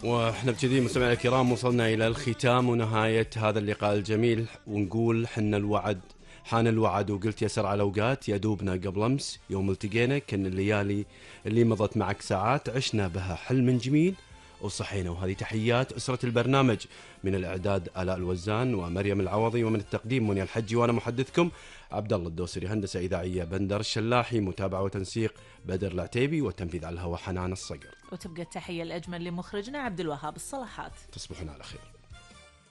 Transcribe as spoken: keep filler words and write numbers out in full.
واحنا بكذي مستمعينا الكرام وصلنا الى الختام ونهايه هذا اللقاء الجميل، ونقول حنا الوعد حان الوعد وقلت يسر على الاوقات يا دوبنا قبل امس يوم التقينا، كان الليالي اللي مضت معك ساعات عشنا بها حلم جميل وصحينا. وهذه تحيات أسرة البرنامج، من الإعداد آلاء الوزان ومريم العوضي، ومن التقديم منى الحجي، وأنا محدثكم عبد الله الدوسري. هندسة إذاعية بندر الشلاحي، متابعة وتنسيق بدر العتيبي، والتنفيذ على الهواء حنان الصقر. وتبقى التحية الأجمل لمخرجنا عبد الوهاب الصلاحات. تصبحون على خير.